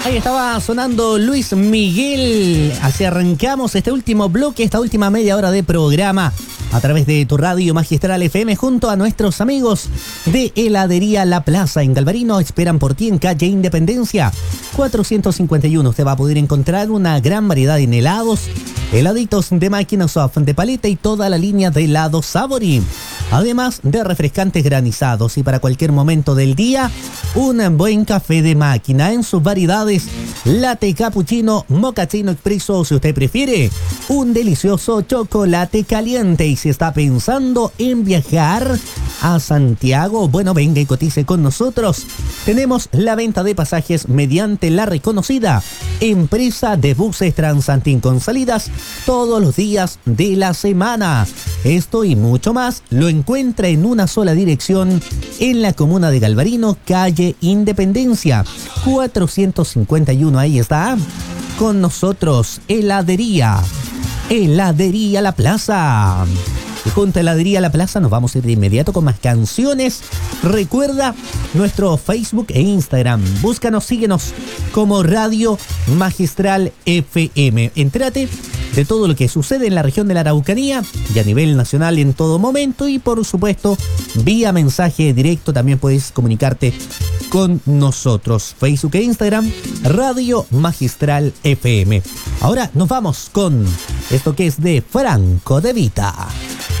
Ahí estaba sonando Luis Miguel. Así arrancamos este último bloque, esta última media hora de programa a través de tu radio Magistral FM junto a nuestros amigos de Heladería La Plaza en Galvarino. Esperan por ti en calle Independencia 451. Usted va a poder encontrar una gran variedad en helados, heladitos de máquina soft, de paleta y toda la línea de helados Savory. Además de refrescantes granizados y para cualquier momento del día, un buen café de máquina en sus variedades, latte cappuccino, mochaccino expreso, si usted prefiere, un delicioso chocolate caliente. Y si está pensando en viajar a Santiago, bueno, venga y cotice con nosotros. Tenemos la venta de pasajes mediante la reconocida empresa de buses Transantín con salidas todos los días de la semana. Esto y mucho más lo encuentra en una sola dirección en la comuna de Galvarino, calle Independencia 451. Ahí está con nosotros Heladería La Plaza. Y junto a Heladería La Plaza nos vamos a ir de inmediato con más canciones. Recuerda nuestro Facebook e Instagram. Búscanos, síguenos como Radio Magistral FM. Entrate de todo lo que sucede en la región de la Araucanía y a nivel nacional en todo momento. Y por supuesto, vía mensaje directo también puedes comunicarte con nosotros. Facebook e Instagram, Radio Magistral FM. Ahora nos vamos con esto que es de Franco De Vita.